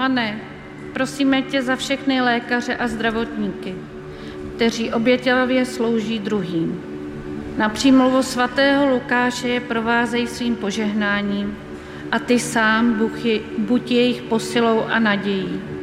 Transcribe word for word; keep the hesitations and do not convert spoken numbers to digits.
Pane, prosíme tě za všechny lékaře a zdravotníky, kteří obětavě slouží druhým. Na přímluvu svatého Lukáše je provázejí svým požehnáním a ty sám buď jejich posilou a nadějí.